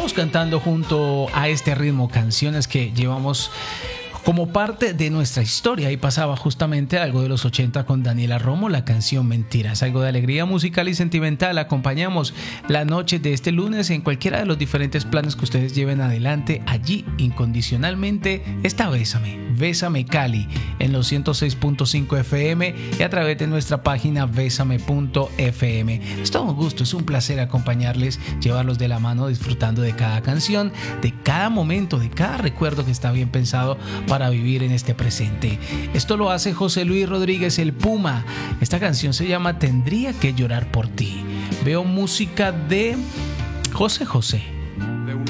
Estamos cantando junto a este ritmo canciones que llevamos como parte de nuestra historia, y pasaba justamente algo de los 80 con Daniela Romo, la canción Mentiras, algo de alegría musical y sentimental. Acompañamos la noche de este lunes en cualquiera de los diferentes planes que ustedes lleven adelante. Allí incondicionalmente está Bésame, Bésame Cali en los 106.5 FM y a través de nuestra página besame.fm. Es todo un gusto, es un placer acompañarles, llevarlos de la mano disfrutando de cada canción, de cada momento, de cada recuerdo que está bien pensado para vivir en este presente. Esto lo hace José Luis Rodríguez, el Puma. Esta canción se llama Tendría que llorar por ti. Veo música de José José.